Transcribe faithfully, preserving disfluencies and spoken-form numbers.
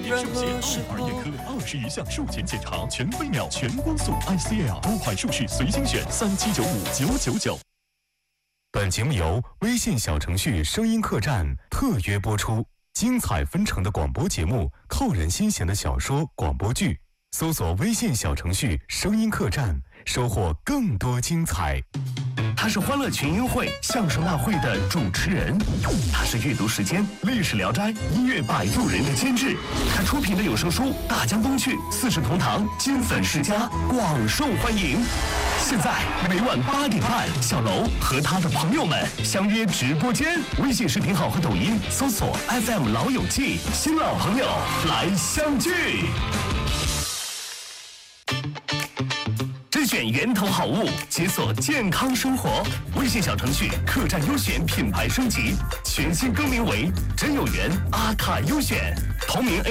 眼手写爱尔眼科二十余项术前检查，全飞秒、全光速 I C L 多款术式随心选，三七九五九九九。本节目由微信小程序声音客栈特约播出。精彩纷呈的广播节目，扣人心弦的小说、广播剧，搜索微信小程序声音客栈，收获更多精彩。他是欢乐群英会相声大会的主持人，他是阅读时间、历史聊斋、音乐摆渡人的监制，他出品的有声书《大江东去》《四世同堂》金粉世家广受欢迎。现在每晚八点半，小楼和他的朋友们相约直播间，微信视频号和抖音搜索 F M 老友记，新老朋友来相聚。甄选源头好物，解锁健康生活。微信小程序客栈优选品牌升级，全新更名为真有缘阿卡优选，同名